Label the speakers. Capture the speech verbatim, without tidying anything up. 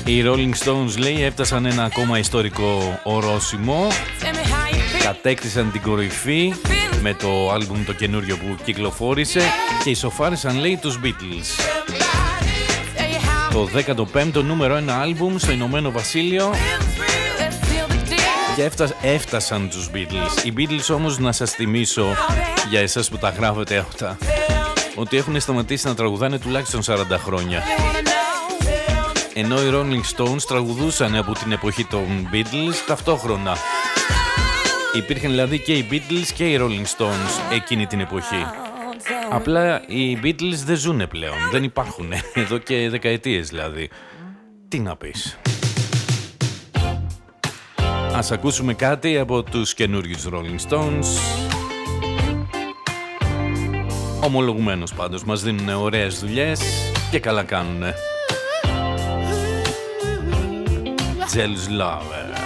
Speaker 1: Οι Rolling Stones, λέει, έφτασαν ένα ακόμα ιστορικό ορόσημο. Κατέκτησαν την κορυφή με το άλμπουμ το καινούριο που κυκλοφόρησε και ισοφάρισαν, λέει, τους Beatles. Το δέκατο πέμπτο νούμερο ένα άλμπουμ στο Ηνωμένο Βασίλειο και έφτα... έφτασαν τους Beatles. Οι Beatles όμως, να σας θυμίσω, για εσάς που τα γράφετε αυτά, ότι έχουν σταματήσει να τραγουδάνε τουλάχιστον σαράντα χρόνια. Ενώ οι Rolling Stones τραγουδούσαν από την εποχή των Beatles ταυτόχρονα. Υπήρχαν δηλαδή και οι Beatles και οι Rolling Stones εκείνη την εποχή. Απλά οι Beatles δεν ζουνε πλέον, δεν υπάρχουν εδώ και δεκαετίες δηλαδή. Τι να πεις. Ας ακούσουμε κάτι από τους καινούριους Rolling Stones. Ομολογουμένως πάντως, μας δίνουν ωραίες δουλειές και καλά κάνουνε. Jealous Lover.